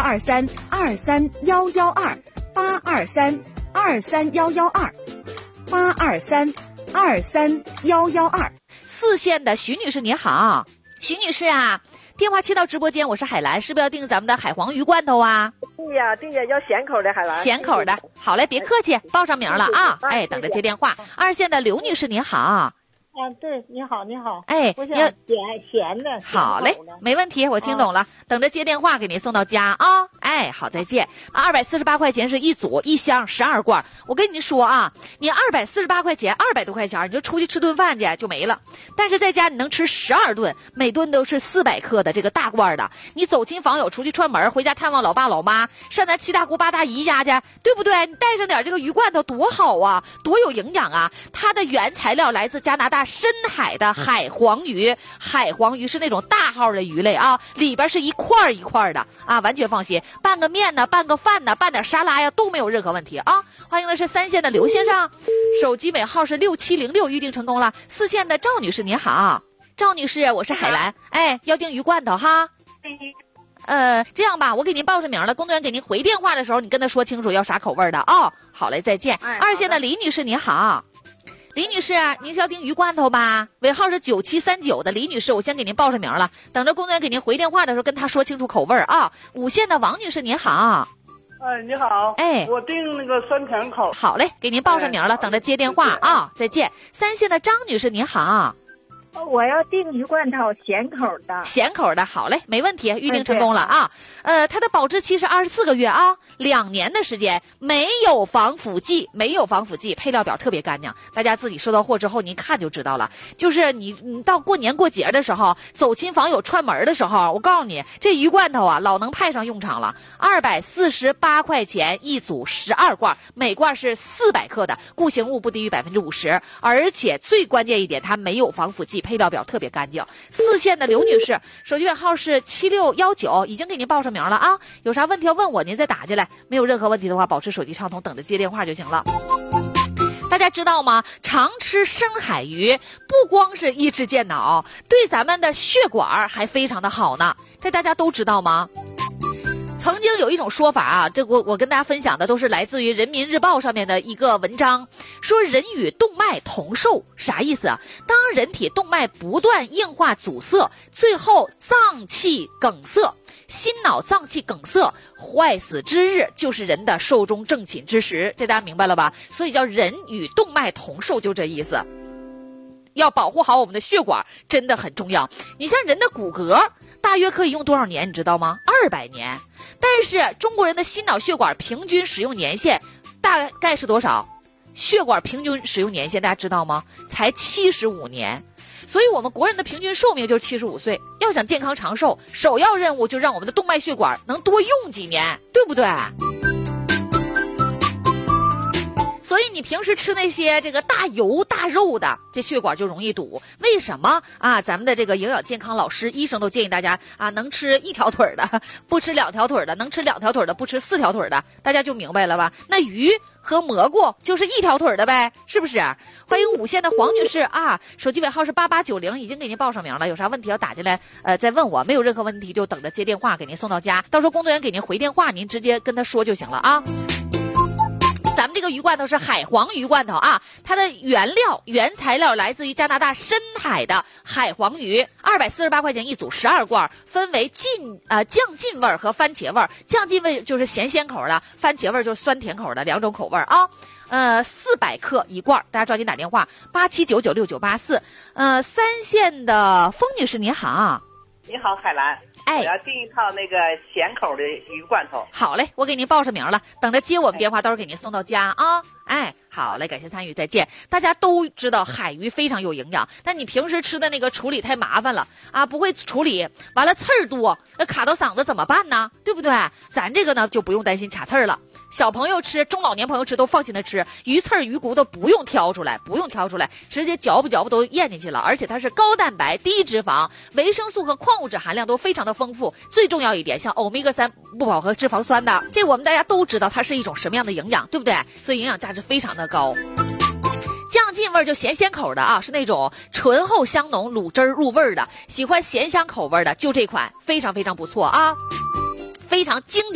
823-232-823-23112，823-232-823-112。4线的徐女士您好，徐女士啊，电话切到直播间，我是海兰，是不是要订咱们的海黄鱼罐头啊？ 对呀，要咸口的海兰。 咸口的，好嘞，别客气，报上名了啊！哎，等着接电话。2线的刘女士您好。 对，你好，你好。 哎， 我想咸的。 好嘞，没问题，我听懂了，等着接电话给您送到家啊！哎，好，再见。248块钱是一组1箱12罐，我跟您说啊，你248块钱，200多块钱，你就出去吃顿饭去就没了。但是在家你能吃12顿，每顿都是400克的这个大罐的。你走亲访友，出去串门，回家探望老爸老妈，上咱7大姑8大姨家去，对不对？你带上点这个鱼罐头多好啊，多有营养啊！它的原材料来自加拿大深海的海黄鱼，海黄鱼是那种大号的鱼类啊，里边是一块一块的啊，完全放心，拌个面呢，拌个饭呢，拌点沙拉呀，都没有任何问题啊。欢迎的是3线的刘先生，手机尾号是6706，预定成功了。4线的赵女士您好，赵女士，我是海兰，哎，要订鱼罐头哈。这样吧，我给您报上名了，工作人员给您回电话的时候，你跟他说清楚要啥口味的啊。好嘞，再见。2线的李女士您好。李女士，您是要订鱼罐头吧？尾号是9739的李女士，我先给您报上名了，等着工作人员给您回电话的时候跟他说清楚口味啊。5线的王女士您好。 你好。 哎， 我订那个酸甜口。 好嘞，给您报上名了，等着接电话啊。再见。3线的张女士您好。 我要订鱼罐头，咸口的。 咸口的，好嘞，没问题，预定成功了啊。它的保质期是24个月啊，2年的时间，没有防腐剂，配料表特别干净，大家自己收到货之后您看就知道了。就是你到过年过节的时候，走亲访友串门的时候，我告诉你，这鱼罐头啊，老能派上用场了。248块钱一组12罐，每罐是400克的，固形物不低于50%，而且最关键一点，它没有防腐剂。配料表特别干净。4线的刘女士，手机尾号是7619，已经给您报上名了啊。有啥问题要问我，您再打进来。没有任何问题的话，保持手机畅通，等着接电话就行了。大家知道吗？常吃深海鱼不光是益智健脑，对咱们的血管还非常的好呢。这大家都知道吗？曾经有一种说法啊，这我跟大家分享的都是来自于人民日报上面的一个文章，说人与动脉同寿，啥意思啊？当人体动脉不断硬化阻塞，最后脏器梗塞，心脑脏器梗塞坏死之日，就是人的寿终正寝之时，这大家明白了吧？所以叫人与动脉同寿，就这意思。要保护好我们的血管真的很重要。你像人的骨骼大约可以用多少年你知道吗？200年。但是中国人的心脑血管平均使用年限大概是多少？血管平均使用年限大家知道吗？才75年。所以我们国人的平均寿命就是75岁。要想健康长寿，首要任务就让我们的动脉血管能多用几年，对不对？所以你平时吃那些这个大油大肉的，这血管就容易堵。为什么啊？咱们的这个营养健康老师医生都建议大家啊，能吃1条腿的不吃2条腿的，能吃2条腿的不吃4条腿的，大家就明白了吧？那鱼和蘑菇就是1条腿的呗，是不是？欢迎5线的黄女士啊，手机尾号是8890，已经给您报上名了，有啥问题要打进来再问我，没有任何问题就等着接电话给您送到家，到时候工作人员给您回电话，您直接跟他说就行了啊。咱们这个鱼罐头是海黄鱼罐头啊，它的原材料来自于加拿大深海的海黄鱼，248块钱一组12罐，分为酱劲味和番茄味。酱劲味就是咸鲜口的，番茄味就是酸甜口的2种口味啊。400克一罐，大家抓紧打电话87996984。3线的风女士你好。 你好，海兰。我要订一套那个咸口的鱼罐头。 好嘞，我给您报上名了，等着接我们电话，到时候给您送到家啊。好嘞，感谢参与，再见。大家都知道海鱼非常有营养，但你平时吃的那个处理太麻烦了啊，不会处理，完了刺儿多，那卡到嗓子怎么办呢？对不对？咱这个呢就不用担心卡刺儿了。小朋友吃，中老年朋友吃都放心的吃，鱼刺儿鱼骨头不用挑出来，直接嚼不都咽进去了。而且它是高蛋白低脂肪，维生素和矿物质含量都非常的丰富。最重要一点，像欧米伽3不饱和脂肪酸的，这我们大家都知道它是一种什么样的营养，对不对？所以营养价值非常的高。酱劲味就咸鲜口的啊，是那种醇厚香浓卤汁入味的，喜欢咸香口味的就这款非常非常不错啊，非常经典。